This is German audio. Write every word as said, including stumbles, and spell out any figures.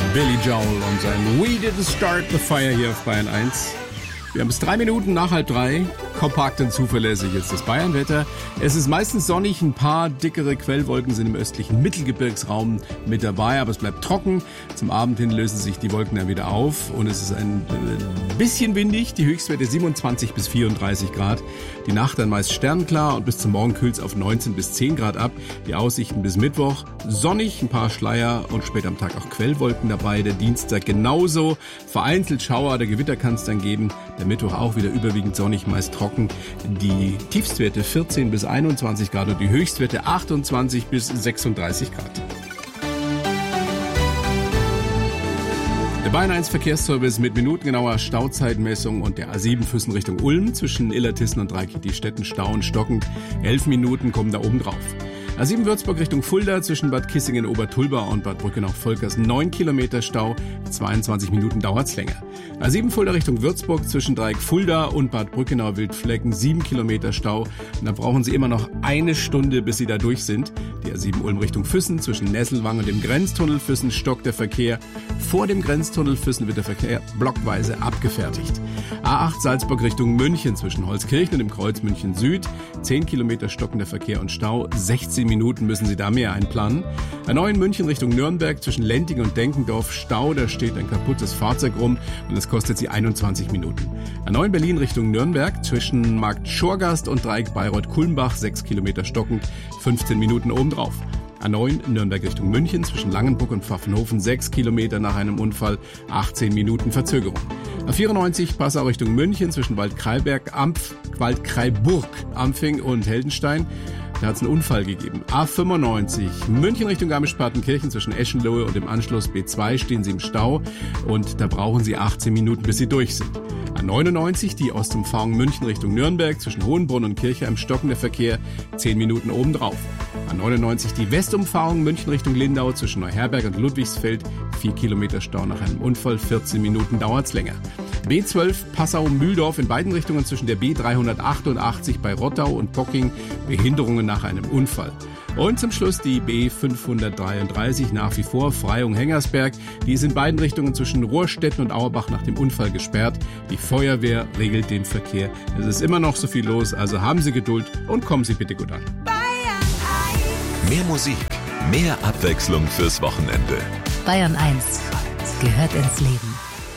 Billy Joel und sein We Didn't Start the Fire hier auf Bayern eins. Wir haben es drei Minuten nach halb drei. Kompakt und zuverlässig ist das Bayernwetter. Es ist meistens sonnig, ein paar dickere Quellwolken sind im östlichen Mittelgebirgsraum mit dabei, aber es bleibt trocken. Zum Abend hin lösen sich die Wolken dann wieder auf und es ist ein bisschen windig. Die Höchstwerte siebenundzwanzig bis vierunddreißig Grad. Die Nacht dann meist sternklar und bis zum Morgen kühlt es auf neunzehn bis zehn Grad ab. Die Aussichten bis Mittwoch sonnig, ein paar Schleier und später am Tag auch Quellwolken dabei. Der Dienstag genauso. Vereinzelt Schauer oder Gewitter kann es dann geben. Der Mittwoch auch wieder überwiegend sonnig, meist trocken. Die Tiefstwerte vierzehn bis einundzwanzig Grad und die Höchstwerte achtundzwanzig bis sechsunddreißig Grad. Der Bayern eins Verkehrsservice mit minutengenauer Stauzeitmessung und der A sieben Füssen Richtung Ulm zwischen Illertissen und Dreikitti-Stetten stauen stockend. Elf Minuten kommen da oben drauf. A sieben Würzburg Richtung Fulda zwischen Bad Kissingen, Obertulba und Bad Brückenau-Volkers neun Kilometer Stau, zweiundzwanzig Minuten dauert's länger. A sieben Fulda Richtung Würzburg zwischen Dreieck Fulda und Bad Brückenau-Wildflecken sieben Kilometer Stau. Und da brauchen Sie immer noch eine Stunde, bis Sie da durch sind. Die A sieben Ulm Richtung Füssen zwischen Nesselwang und dem Grenztunnel Füssen stockt der Verkehr. Vor dem Grenztunnel Füssen wird der Verkehr blockweise abgefertigt. A acht Salzburg Richtung München zwischen Holzkirchen und dem Kreuz München Süd. zehn Kilometer stockender Verkehr und Stau, sechzehn Minuten müssen Sie da mehr einplanen. A neun München Richtung Nürnberg zwischen Lenting und Denkendorf Stau, da steht ein kaputtes Fahrzeug rum und es kostet Sie einundzwanzig Minuten. A neun Berlin Richtung Nürnberg zwischen Markt Schorgast und Dreieck Bayreuth-Kulmbach sechs Kilometer stockend, fünfzehn Minuten obendrauf. A neun Nürnberg Richtung München zwischen Langenburg und Pfaffenhofen sechs Kilometer nach einem Unfall, achtzehn Minuten Verzögerung. A vierundneunzig Passau Richtung München zwischen Waldkraiberg, Ampf, Waldkraiburg, Ampfing und Heldenstein. Da hat es einen Unfall gegeben. A fünfundneunzig München Richtung Garmisch-Partenkirchen zwischen Eschenlohe und dem Anschluss B zwei stehen Sie im Stau und da brauchen Sie achtzehn Minuten, bis Sie durch sind. A neunundneunzig die Ostumfahrung München Richtung Nürnberg zwischen Hohenbrunn und Kirchheim stockender Verkehr, zehn Minuten obendrauf. A neunundneunzig die Westumfahrung München Richtung Lindau zwischen Neuherberg und Ludwigsfeld, vier Kilometer Stau nach einem Unfall, vierzehn Minuten dauert's länger. B zwölf Passau-Mühldorf in beiden Richtungen zwischen der B dreihundertachtundachtzig bei Rottau und Pocking, Behinderungen nach einem Unfall. Und zum Schluss die B fünfhundertdreiunddreißig, nach wie vor Freyung-Hengersberg. Die ist in beiden Richtungen zwischen Rohrstetten und Auerbach nach dem Unfall gesperrt. Die Feuerwehr regelt den Verkehr. Es ist immer noch so viel los, also haben Sie Geduld und kommen Sie bitte gut an. Mehr Musik, mehr Abwechslung fürs Wochenende. Bayern eins gehört ins Leben.